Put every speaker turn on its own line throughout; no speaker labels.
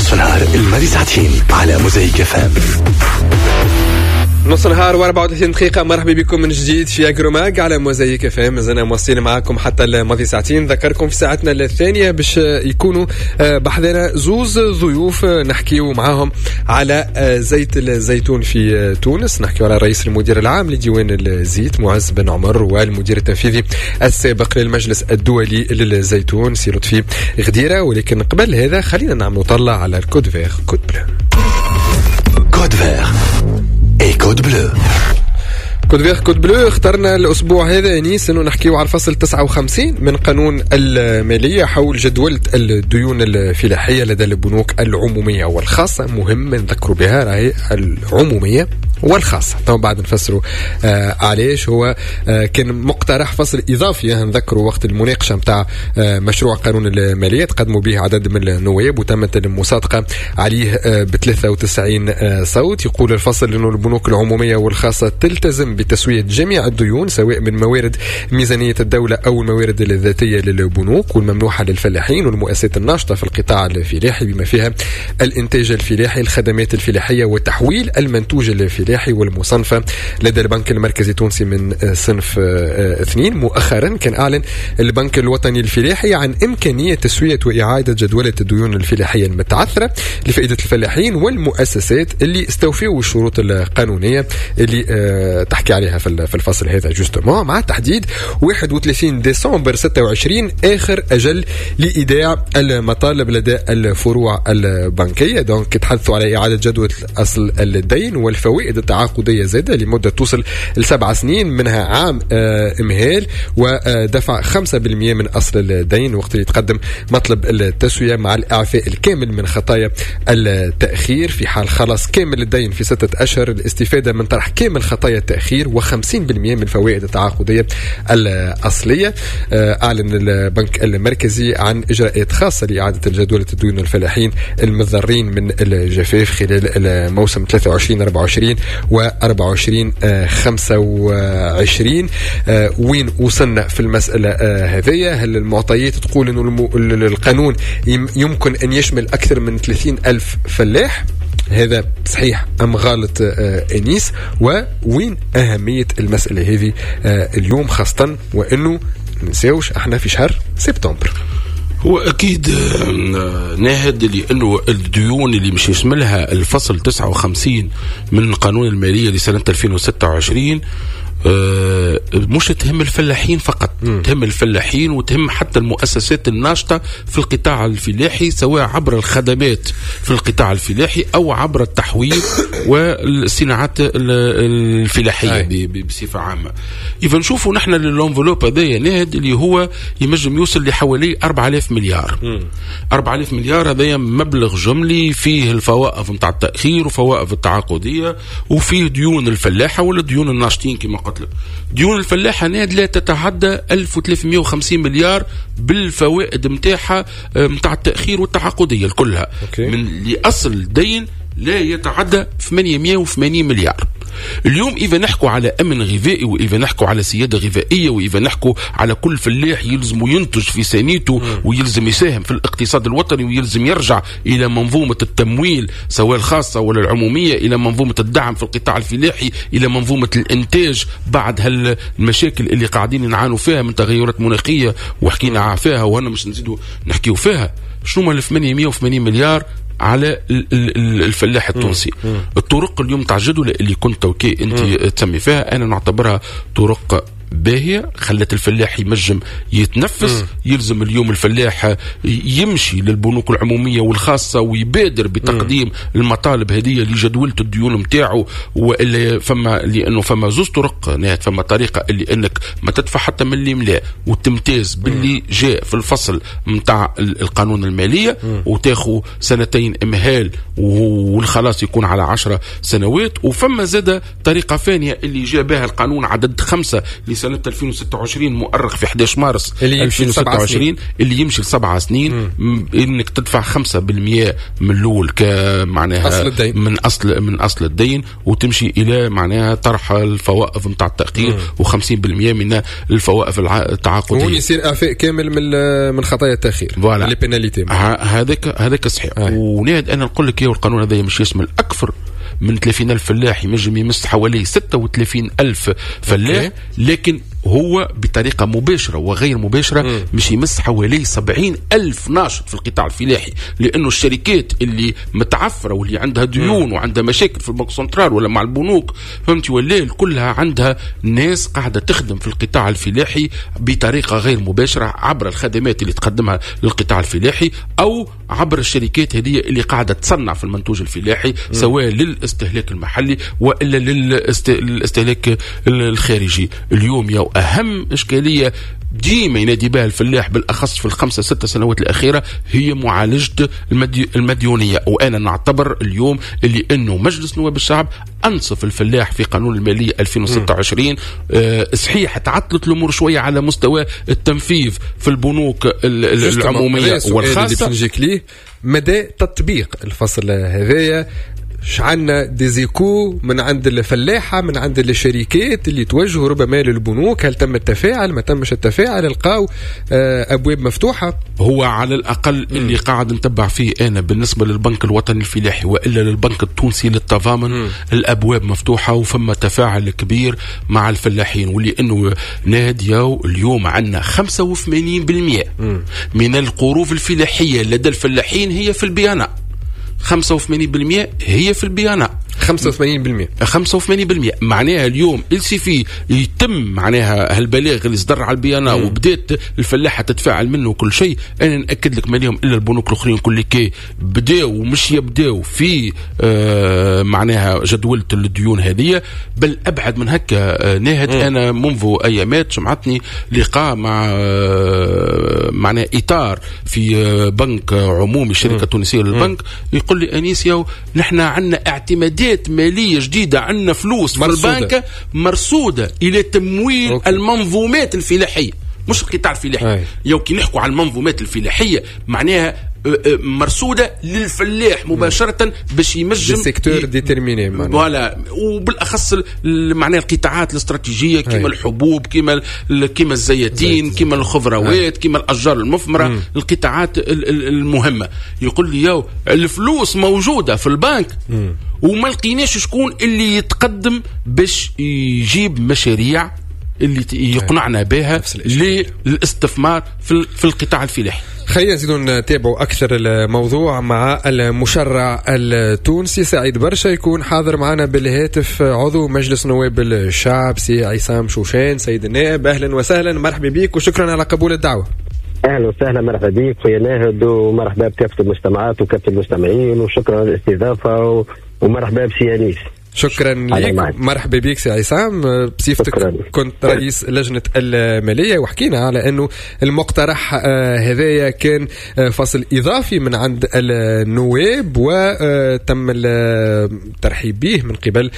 نص نهار الماضي ساعتين على موزايك FM.
نص نهار و34 دقيقة. مرحبا بكم من جديد في أجروماج على موزايك FM. مازلنا مواصلين معاكم حتى الماضي ساعتين. ذكركم في ساعتنا الثانية باش يكونوا بحذنا زوز ضيوف نحكيو معاهم على زيت الزيتون في تونس. نحكيو على رئيس المدير العام لديوان الزيت معز بن عمر والمدير التنفيذي السابق للمجلس الدولي للزيتون سي لطفي غديرة. ولكن قبل هذا خلينا نعملوا طلع على الكود فيغ كود بلو.
كود فيغ اي كود بلو.
كود فيغ كود بلو. اخترنا الأسبوع هذا أنيس أنه نحكيو على الفصل 59 من قانون المالية حول جدولة الديون الفلاحية لدى البنوك العمومية والخاصة. مهم نذكروا بها راهي العمومية والخاصة. طبعا بعد نفسروا علاش هو كان مقترح فصل إضافي نذكروا وقت المناقشة متاع مشروع قانون المالية تقدموا به عدد من النواب وتمت المصادقة عليه ب93 صوت. يقول الفصل أنه البنوك العمومية والخاصة تلتزم بتسوية جميع الديون سواء من موارد ميزانية الدولة أو الموارد الذاتية للبنوك والممنوحة للفلاحين والمؤسسات الناشطة في القطاع الفلاحي بما فيها الإنتاج الفلاحي الخدمات الفلاحية وتحويل المنتوج الفلاحي والمصنفة لدى البنك المركزي التونسي من صنف 2. مؤخرا كان أعلن البنك الوطني الفلاحي عن إمكانية تسوية وإعادة جدولة الديون الفلاحية المتعثرة لفائدة الفلاحين والمؤسسات اللي استوفوا الشروط القانونية اللي تحكي عليها في الفصل هذا جوستومون مع تحديد 31 ديسمبر 26 آخر أجل لإيداع المطالب لدى الفروع البنكية. دونك تحدثوا على إعادة جدولة أصل الدين والفوائد التعاقدية زادة لمدة توصل ل7 سنين منها عام إمهال ودفع 5% من أصل الدين وقت اللي يتقدم مطلب التسوية مع الإعفاء الكامل من خطايا التأخير في حال خلاص كامل الدين في 6 أشهر. الاستفادة من طرح كامل خطايا التأخير و50% من فوائد التعاقدية الأصلية. أعلن البنك المركزي عن إجراءات خاصة لإعادة جدولة الديون الفلاحين المضرين من الجفاف خلال الموسم 23-24 و24-25. وين وصلنا في المسألة هذه؟ هل المعطيات تقول أنه القانون يمكن أن يشمل أكثر من 30,000 فلاح؟ هذا صحيح أم غلط أنيس؟ وين أهمية المسألة هذه اليوم خاصة وأنه ننساوش احنا في شهر سبتمبر؟
هو أكيد ناهد لأنه الديون اللي مش يشملها الفصل 59 من قانون المالية لسنة 2026 مش تهم الفلاحين فقط، تهم الفلاحين وتهم حتى المؤسسات الناشطة في القطاع الفلاحي سواء عبر الخدمات في القطاع الفلاحي أو عبر التحويل والصناعات الفلاحية بصفة عامة. إذا نشوفوا نحن اللونفلوب هذا ناهد اللي هو يمجم يوصل لحوالي 4000 مليار. 4000 مليار هذا مبلغ جملي فيه الفوائد متاع التأخير وفوائد التعاقدية وفيه ديون الفلاحة ولا ديون الناشطين كما قلت لك. ديون الفلاحة ناد لا تتعدى 1350 مليار بالفوائد متاعها متاع التأخير والتعاقدية كلها من لأصل الدين لا يتعدى 880 مليار. اليوم إذا نحكوا على أمن غذائي وإذا نحكوا على سيادة غذائية وإذا نحكوا على كل فلاح يلزم ينتج في سنيته ويلزم يساهم في الاقتصاد الوطني ويلزم يرجع إلى منظومة التمويل سواء الخاصة ولا العمومية إلى منظومة الدعم في القطاع الفلاحي إلى منظومة الإنتاج بعد هالمشاكل اللي قاعدين نعانوا فيها من تغيرات مناخية وحكينا فيها وهنا مش نزيدوا نحكيوا فيها. شنو ما 880 مليار على الفلاح التونسي. الطرق اليوم تاع الجدولة اللي كنت انت تسمي فيها انا نعتبرها طرق باهية خلت الفلاح يمجم يتنفس. يلزم اليوم الفلاح يمشي للبنوك العمومية والخاصة ويبادر بتقديم المطالب هدية لجدولة الديون متاعه وإلا لأنه فما زوز طرق نهاية. فما طريقة اللي أنك ما تدفع حتى من الإملاء وتمتاز باللي جاء في الفصل متاع القانون المالية وتاخو 2 إمهال والخلاص يكون على 10 سنوات. وفما زادة طريقة ثانية اللي جاء بها القانون عدد 5 لسنة 2026 مؤرخ في 11 مارس
اللي
2026 اللي يمشي ل7 سنين، انك تدفع 5% من الاول كمعناها
أصل الدين.
من اصل الدين، وتمشي الى معناها طرح الفوائد نتاع التأخير و50% من الفوائد التعاقدية،
وهون يصير اعفاء كامل من خطايا التأخير اللي بيناليتي.
هذاك صحيح. وناد انا نقول لك القانون هذا مش يشمل اكثر من 30,000 فلاح، ينجم يمس حوالي 36,000 فلاح، لكن هو بطريقة مباشرة وغير مباشرة مش يمس حوالي 70,000 ناشط في القطاع الفلاحي، لأنه الشركات اللي متعفرة واللي عندها ديون وعندها مشاكل في البنك سنترال ولا مع البنوك فهمتي ولا كلها عندها ناس قاعدة تخدم في القطاع الفلاحي بطريقة غير مباشرة عبر الخدمات اللي تقدمها للقطاع الفلاحي أو عبر الشركات هذه اللي قاعدة تصنع في المنتوج الفلاحي سواء للاستهلاك المحلي وإلا للاستهلاك الخارجي. اليوم يا أهم إشكالية ديما ينادي بها الفلاح بالأخص في 5-6 سنوات الأخيرة هي معالجة المديونية. وأنا نعتبر اليوم اللي أنه مجلس نواب الشعب أنصف الفلاح في قانون المالية 2026. صحيح تعطلت الأمور شوية على مستوى التنفيذ في البنوك العمومية والخاصة.
مدى تطبيق الفصل هذايا شعلنا ديزيكو من عند الفلاحة من عند الشركات اللي توجهوا ربما للبنوك؟ هل تم التفاعل؟ ما تمش التفاعل؟ القاو أبواب مفتوحة؟
هو على الأقل اللي قاعد نتبع فيه أنا بالنسبة للبنك الوطني الفلاحي وإلا للبنك التونسي للتضامن الأبواب مفتوحة وفما تفاعل كبير مع الفلاحين، واللي أنه ناديو اليوم عنا 85% من القروض الفلاحية لدى الفلاحين هي في البيانات. 85% هي في البيانات. 85% معناها اليوم السيفي يتم معناها هالبلاغ اللي صدر على البيانات وبدات الفلاحة تتفاعل منه وكل شيء. أنا نأكد لك ما اليوم إلا البنوك الأخرين كل كي بداوا ومش يبداوا في معناها جدولة الديون هذه، بل أبعد من هكا. ناهد أنا منذ أيامات سمعتني لقاء مع معناها إطار في بنك عمومي شركة تونسية للبنك، يقول لي أنيسيا نحن عنا اعتمادات مالية جديدة، عنا فلوس في البنك مرصودة إلى تمويل المنظومات الفلاحية مش القطاع الفلاحي. يوكي نحكوا على المنظومات الفلاحية معناها مرصودة للفلاح مباشرة باش يمجم
سيكتور ديترميني
فوالا، وبالأخص معناها القطاعات الاستراتيجية كما الحبوب كما الزيتين كما الخضروات كما الأشجار المثمرة، القطاعات المهمة. يقول لي الفلوس موجودة في البنك وما لقيناش شكون اللي يتقدم باش يجيب مشاريع اللي يقنعنا بها للاستثمار في القطاع الفلاحي.
خلينا نزيدوا نتابعوا أكثر الموضوع مع المشرع التونسي سعيد برشا يكون حاضر معنا بالهاتف، عضو مجلس نواب الشعب سي عصام شوشان. سيد النائب أهلا وسهلا، مرحبا بك وشكرا على قبول الدعوة.
أهلا وسهلا، مرحبا بك خويا ناهد، ومرحبا بكافة المجتمعات وكافة المستمعين، وشكرا على الاستضافة، ومرحبا بسي أنيس.
شكرا لك، مرحبا بك سي عصام. بصفتك كنت رئيس لجنة المالية وحكينا على أنه المقترح هذايا كان فصل إضافي من عند النواب وتم الترحيب به من قبل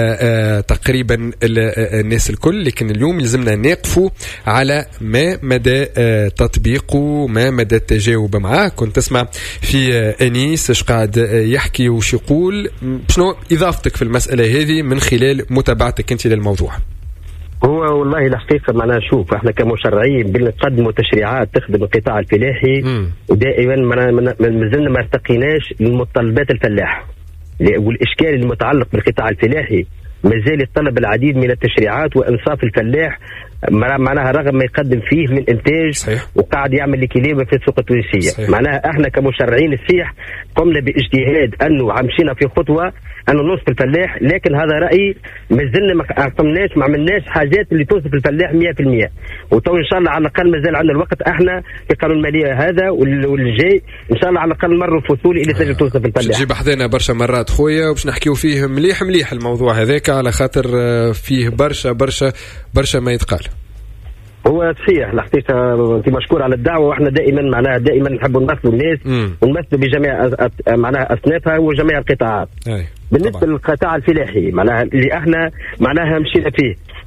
تقريبا الناس الكل، لكن اليوم لازمنا نقفوا على ما مدى تطبيقه ما مدى التجاوب معاه. كنت تسمع في أنيس ايش قاعد يحكي وش يقول، شنو إضافتك في المسألة هذه من خلال متابعتك انت للموضوع؟
هو والله الحقيقة معنا شوف احنا كمشرعين بنقدموا تشريعات تخدم القطاع الفلاحي ودائما مازلنا ما ارتقيناش لمتطلبات الفلاح، والإشكال المتعلق بالقطاع الفلاحي مازال يتطلب العديد من التشريعات وإنصاف الفلاح معناها رغم ما يقدم فيه من إنتاج. صحيح. وقاعد يعمل لكلابة في السوق التونسية. معناها احنا كمشرعين السيح قمنا باجتهاد أنه عمشينا في خطوة أنه نوصف الفلاح، لكن هذا رأيي مازلنا ما عملناش حاجات اللي توصف الفلاح 100%، وتو إن شاء الله على الأقل مازال عندنا الوقت احنا في قانون المالية هذا والجاي إن شاء الله على الأقل مرة فصولي اللي تجي توصف الفلاح.
جيب حدنا برشا مرات خويا وباش نحكيو فيه مليح الموضوع هذاك على خاطر فيه برشا ما يتقال.
هو صحيح الحقيقة أنت مشكور على الدعوة، وإحنا دائما نحب نمثلوا الناس ونمثلوا بجميع معناها أصنافها وجميع القطاعات. بالنسبة للقطاع الفلاحي معناها اللي إحنا معناها مشينا فيه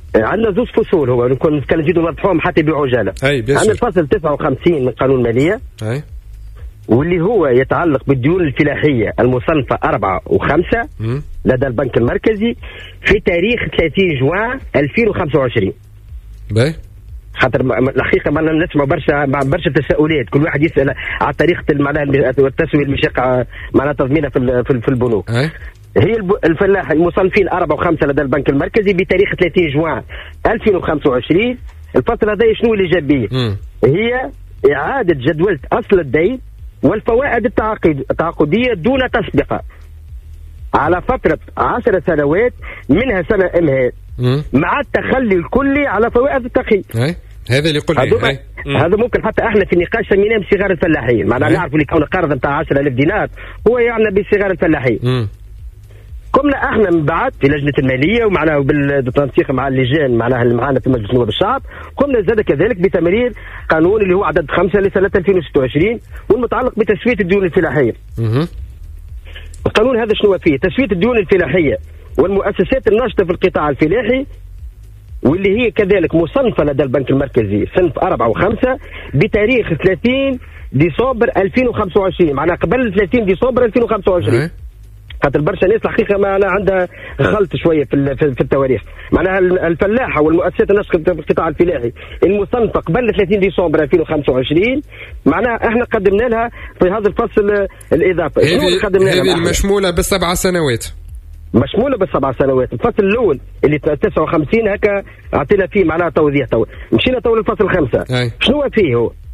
عندنا زوج فصول، هو نكون نتكلم جدوا نوضحوهم حتى بعجاله. عندنا الفصل 59 من قانون الماليه واللي هو يتعلق بالديون الفلاحيه المصنفه 4 و5 لدى البنك المركزي في تاريخ 30 جوان 2025.
باهي.
خاطر الحقيقه ما نسمع برشا تساؤلات، كل واحد يسال على طريقه معناها التسويه المشقه معناها تضمينها في البنوك. هي الفلاح المصنفين 4 و5 لدى البنك المركزي بتاريخ 30 جوان 2025. الفتره هذه شنو اللي جاب بيه؟ هي اعاده جدوله اصل الدين والفوائد التعاقديه دون تسبقه على فتره 10 سنوات منها سنه امهال مع التخلي الكلي على فوائد التقييد.
هذا اللي قلنا
هذا ممكن حتى احنا في النقاش سميناه بصغار الفلاحين، معناها نعرف اللي كون قرض نتاع 10,000 دينار هو يعني بصغار الفلاحين. قمنا احنا من بعد في لجنه الماليه ومعنا بالتنسيق مع اللجان معناها اللي معنا في مجلس نواب الشعب، قمنا زاد كذلك بتمرير قانون اللي هو عدد 5 لسنه 2026 والمتعلق بتسويه الديون الفلاحيه. القانون هذا شنو فيه؟ تسويه الديون الفلاحيه والمؤسسات الناشطه في القطاع الفلاحي واللي هي كذلك مصنفه لدى البنك المركزي صنف 4 و5 بتاريخ 30 ديسمبر 2025، معناها قبل 30 ديسمبر 2025. خاطر برشا ناس الحقيقه معناها عندها غلط شويه في التواريخ، معناها الفلاحه والمؤسسات الناشطه في القطاع الفلاحي المصنفه قبل 30 ديسمبر 2025 معناها احنا قدمنا لها في هذا الفصل الاضافه.
هذه المشموله ب7 سنوات.
مشموله ب7 سنوات. الفصل الاول اللي 59 هكا اعطينا فيه معناها توضيح. مشينا للفصل 5. شنو فيه؟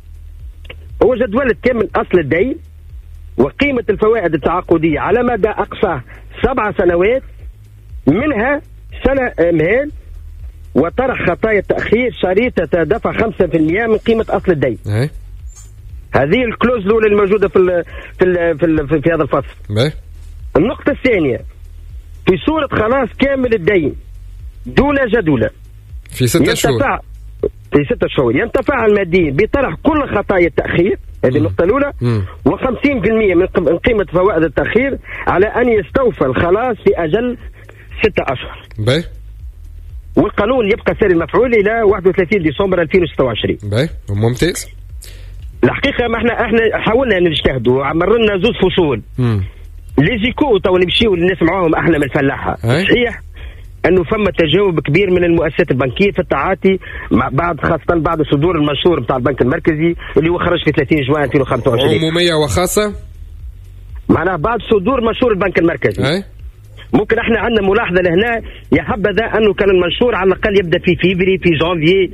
هو جدولة كامل اصل الدين وقيمة الفوائد التعاقدية على مدى أقصاه 7 سنوات منها سنة إمهال وطرح خطايا التأخير شريطة دفع 5% من قيمة أصل الدين. هذه الكلوز الأولى الموجودة في هذا الفصل. النقطة الثانية في صورة خلاص كامل الدين دون جدولة
في 6 شهور.
في 6 شهور ينتفع الماديين بطرح كل خطايا التأخير، هذه النقطة الأولى، و50% من قيمة فوائد التأخير على أن يستوفى الخلاص في أجل 6 أشهر. والقانون يبقى ساري المفعول إلى 31 ديسمبر 2026.
ممتاز.
الحقيقة ما احنا حاولنا نجتهدوا وعمرنا زوج فصول. ليزيكو تو نمشيو نسمعوهم احنا من الفلاحة. صحيح انه فما تجاوب كبير من المؤسسات البنكيه في التعاطي مع خاصه بعد صدور المنشور بتاع البنك المركزي اللي هو خرج في 30 جوان 2025
عموميه وخاصه،
معناها بعد صدور منشور البنك المركزي. ممكن احنا عندنا ملاحظه لهنا يا حبذا انه كان المنشور على الاقل يبدا في فيفري في جانفي